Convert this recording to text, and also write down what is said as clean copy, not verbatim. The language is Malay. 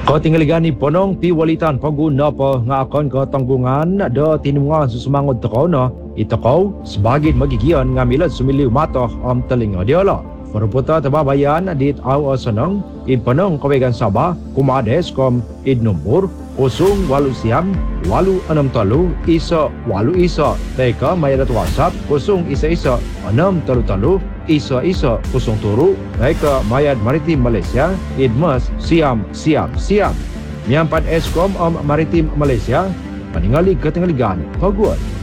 Kau tinggaligan ni ponong pi walitan pengguna pa ngakon ke tanggungan da tinungan susumangot teko na ito kau sebagai magigian ngamilat sumiliw mata am telinga dia lah. Meruputa tababayan dit au asanang in ponong kawegan Sabah kumades kom id nombor 08 siam 863 isa 8 isa teka mayadat WhatsApp 0 isa isa 633 isa isa 07 teka mayad maritim Malaysia idmas siam miampan Eskom Maritim Malaysia paningali ketinggaligan paguat.